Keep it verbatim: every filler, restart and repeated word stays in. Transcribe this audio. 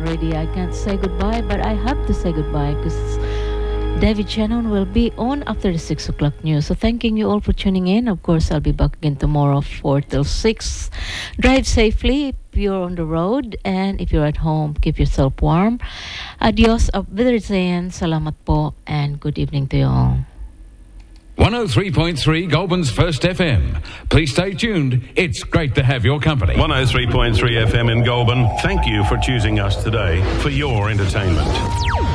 already. I can't say goodbye, but I have to say goodbye because David Shannon will be on after the six o'clock news. So thanking you all for tuning in. Of course, I'll be back again tomorrow, four till six. Drive safely if you're on the road, and if you're at home, keep yourself warm. Adios, auf Wiedersehen, salamat po, and good evening to you all. one oh three point three Goulburn's First F M. Please stay tuned. It's great to have your company. one oh three point three F M in Goulburn. Thank you for choosing us today for your entertainment.